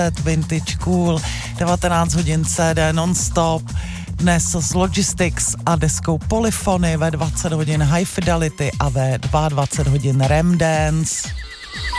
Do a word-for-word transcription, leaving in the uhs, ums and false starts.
Vintage Cool, devatenáct hodin C D non-stop, dnes s Logistics a deskou Polyphony, ve dvacet hodin High Fidelity a ve dvacet dva hodin Ram Dance.